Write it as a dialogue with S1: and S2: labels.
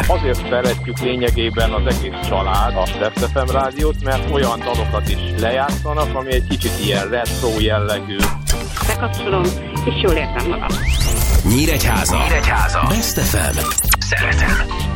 S1: Azért szeretjük lényegében az egész család a Best FM rádiót, mert olyan dalokat is lejátszanak, ami egy kicsit ilyen retro jellegű.
S2: Bekapcsolom, és jól érzem magam.
S3: Nyíregyháza. Best FM. Szeretem.